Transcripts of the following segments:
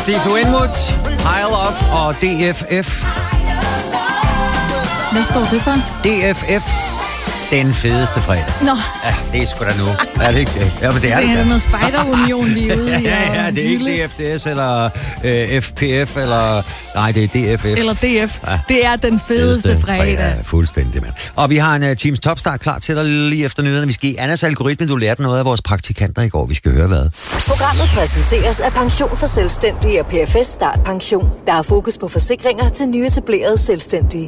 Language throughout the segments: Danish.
Steve Winwood, High Love og DFF. Hvad står det for? DFF. Den fedeste fredag. Nå. Ja, det er sgu da nu. Er det ikke det? Ja, men det er det. Er det noget Spejderunion, vi er ude i? Ja, det er ikke DFDS eller FPF eller... Nej, det er DFF. Eller DF. Ja. Det er den fedeste fredag. Fuldstændig, mand. Og vi har en Teams Topstart klar til dig lige efter nyhederne. Vi skal i Annas algoritme. Du lærte noget af vores praktikanter i går. Vi skal høre hvad. Programmet præsenteres af Pension for Selvstændige og PFS Start Pension, der har fokus på forsikringer til nyetablerede selvstændige.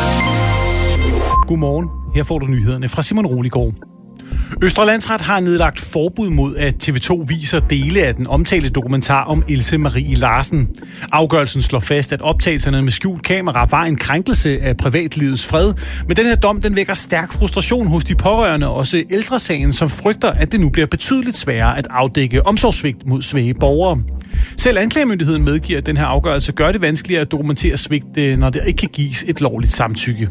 Godmorgen. Her får du nyhederne fra Simon Roligård. Østre Landsret har nedlagt forbud mod, at TV2 viser dele af den omtalte dokumentar om Else Marie Larsen. Afgørelsen slår fast, at optagelserne med skjult kamera var en krænkelse af privatlivets fred, men den her dom den vækker stærk frustration hos de pårørende og også Ældresagen, som frygter, at det nu bliver betydeligt sværere at afdække omsorgssvigt mod svage borgere. Selv anklagemyndigheden medgiver, at den her afgørelse gør det vanskeligere at dokumentere svigt, når der ikke kan gives et lovligt samtykke.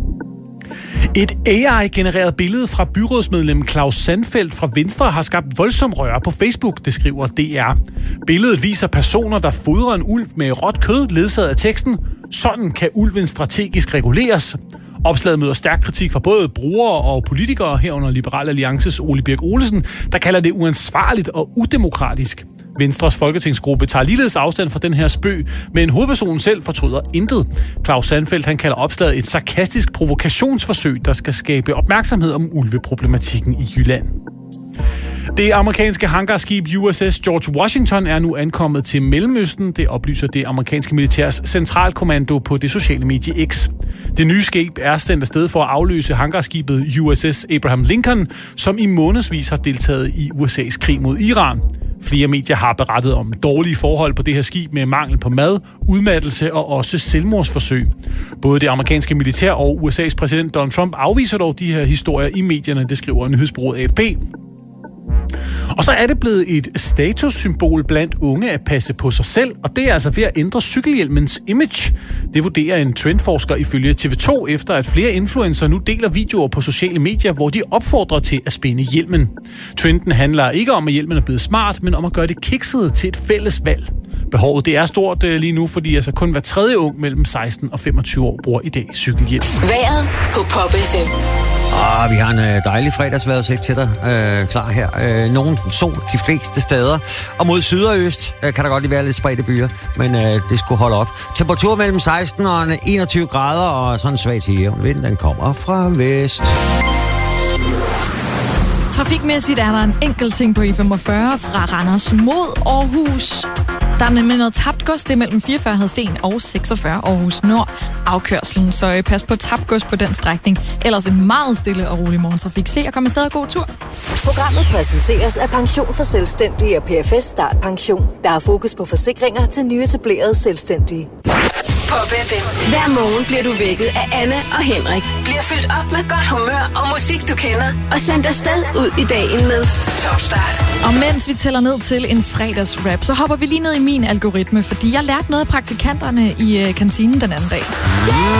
Et AI-genereret billede fra byrådsmedlem Claus Sandfeldt fra Venstre har skabt voldsom røre på Facebook, det skriver DR. Billedet viser personer, der fodrer en ulv med råt kød, ledsaget af teksten: "Sådan kan ulven strategisk reguleres." Opslaget møder stærk kritik fra både brugere og politikere, herunder Liberal Alliances Ole Birk Olesen, der kalder det uansvarligt og udemokratisk. Venstres folketingsgruppe tager ligeledes afstand fra den her spøg, men hovedpersonen selv fortryder intet. Claus Sandfeldt han kalder opslaget et sarkastisk provokationsforsøg, der skal skabe opmærksomhed om ulveproblematikken i Jylland. Det amerikanske hangarskib USS George Washington er nu ankommet til Mellemøsten. Det oplyser det amerikanske militærs centralkommando på det sociale medie X. Det nye skib er sendt afsted for at afløse hangarskibet USS Abraham Lincoln, som i månedsvis har deltaget i USA's krig mod Iran. Flere medier har berettet om dårlige forhold på det her skib med mangel på mad, udmattelse og også selvmordsforsøg. Både det amerikanske militær og USA's præsident Donald Trump afviser dog de her historier i medierne, det skriver nyhedsbureauet AFP. Og så er det blevet et statussymbol blandt unge at passe på sig selv, og det er altså ved at ændre cykelhjelmens image. Det vurderer en trendforsker ifølge TV2, efter at flere influencer nu deler videoer på sociale medier, hvor de opfordrer til at spænde hjelmen. Trenden handler ikke om, at hjelmen er blevet smart, men om at gøre det kikset til et fælles valg. Behovet det er stort lige nu, fordi altså kun hver tredje ung mellem 16 og 25 år bruger i dag cykelhjelm. Vejret på Pop FM. Vi har en dejlig fredagsvejrudsigt til dig klar her. Nogen sol de fleste steder. Og mod syd og øst kan der godt lige være lidt spredte byer, men det skulle holde op. Temperatur mellem 16 og 21 grader, og sådan en svag til jævn vind, den kommer fra vest. Trafikmæssigt er der en enkelt ting på E45 fra Randers mod Aarhus. Der er nemlig noget tabt gods, det er mellem 44 Hadsten og 46 Aarhus Nord afkørslen, så pas på tabt gods på den strækning. Ellers en meget stille og rolig morgentrafik. Se og kom afsted og god tur. Programmet præsenteres af Pension for Selvstændige og PFS Start Pension, der har fokus på forsikringer til nyetablerede selvstændige. Pop FM. Hver morgen bliver du vækket af Anne og Henrik. Bliver fyldt op med godt humør og musik, du kender. Og sendt afsted ud i dagen med Top Start. Og mens vi tæller ned til en fredagsrap, så hopper vi lige ned i min algoritme, fordi jeg lærte noget af praktikanterne i kantinen den anden dag.